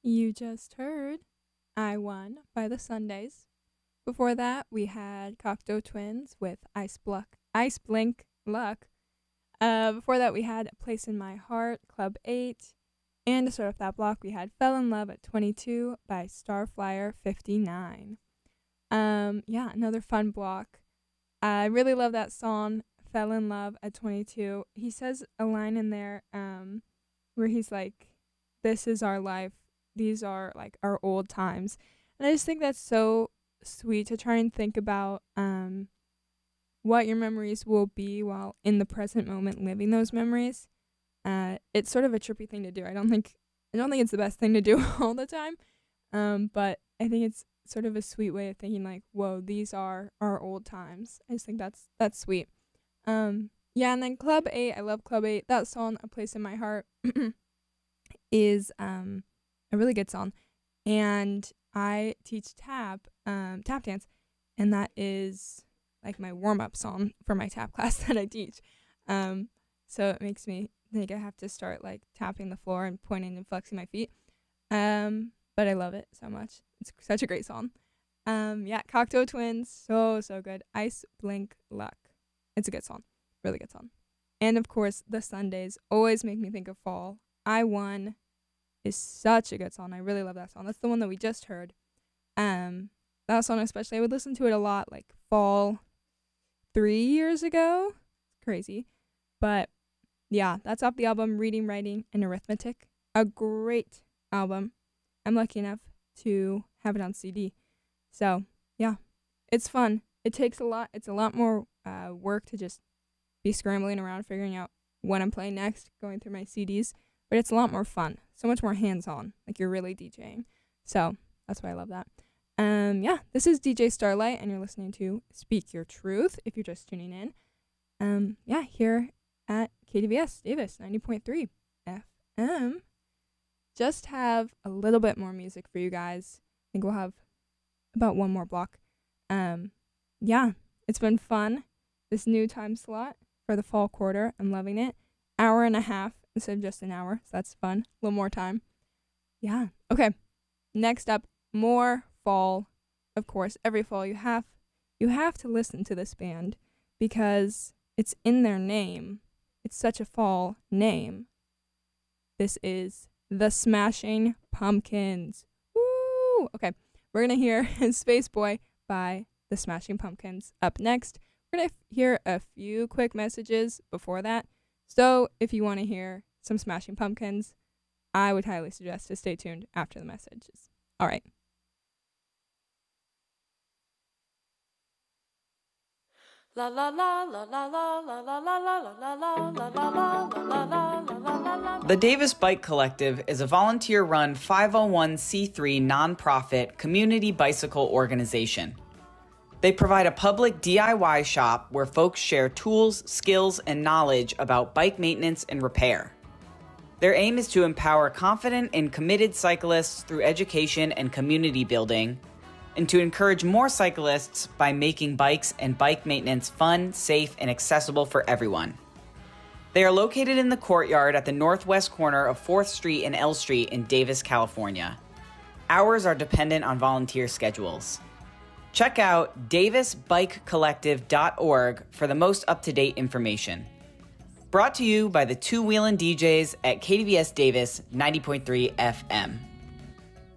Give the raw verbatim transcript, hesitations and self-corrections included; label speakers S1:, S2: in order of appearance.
S1: You just heard I Won by the Sundays. Before that, we had Cocteau Twins with Ice Bluck, Ice Blink Luck. Uh, before that, we had A Place in My Heart, Club eight. And to start off that block, we had Fell in Love at twenty-two by Starflyer fifty-nine. Um, yeah, another fun block. I really love that song, Fell in Love at twenty-two. He says a line in there um, where he's like, this is our life. These are like our old times. And I just think that's so sweet to try and think about um, what your memories will be while in the present moment living those memories. Uh, it's sort of a trippy thing to do. I don't think I don't think it's the best thing to do all the time. Um, but I think it's sort of a sweet way of thinking like, whoa, these are our old times. I just think that's that's sweet. Um, yeah, and then Club eight, I love Club eight. That song, A Place in My Heart, is um a really good song. And I teach tap, um, tap dance, and that is like my warm-up song for my tap class that I teach. Um, so it makes me think I have to start like tapping the floor and pointing and flexing my feet. Um, but I love it so much. It's such a great song. Um, yeah, Cocteau Twins, so, so good. Ice Blink Luck. It's a good song. Really good song. And of course, The Sundays always make me think of fall. I Won is such a good song. I really love that song. That's the one that we just heard. Um, that song especially, I would listen to it a lot, like fall three years ago. Crazy. But yeah, that's off the album Reading, Writing, and Arithmetic. A great album. I'm lucky enough to have it on C D. So yeah, it's fun. It takes a lot. It's a lot more uh, work to just be scrambling around, figuring out what I'm playing next, going through my C Ds. But it's a lot more fun. So much more hands-on. Like you're really DJing. So that's why I love that. Um, yeah, this is D J Starlight, and you're listening to Speak Your Truth if you're just tuning in. Um, yeah, here at K D V S Davis ninety point three F M. Just have a little bit more music for you guys. I think we'll have about one more block. Um, yeah, it's been fun. This new time slot for the fall quarter, I'm loving it. Hour and a half instead of just an hour, so that's fun. A little more time. Yeah. Okay. Next up, more fall. Of course, every fall you have you have to listen to this band because it's in their name. It's such a fall name. This is The Smashing Pumpkins. Woo! Okay, we're gonna hear Space Boy by The Smashing Pumpkins up next. We're gonna f- hear a few quick messages before that. So if you want to hear some Smashing Pumpkins, I would highly suggest to stay tuned after the messages. All right.
S2: La la la la la la la la la la la la la la la. The Davis Bike Collective is a volunteer-run five oh one c three nonprofit community bicycle organization. They provide a public D I Y shop where folks share tools, skills, and knowledge about bike maintenance and repair. Their aim is to empower confident and committed cyclists through education and community building, and to encourage more cyclists by making bikes and bike maintenance fun, safe, and accessible for everyone. They are located in the courtyard at the northwest corner of fourth Street and L Street in Davis, California. Hours are dependent on volunteer schedules. Check out davis bike collective dot org for the most up-to-date information. Brought to you by the Two Wheelin' D Js at K D V S Davis ninety point three F M.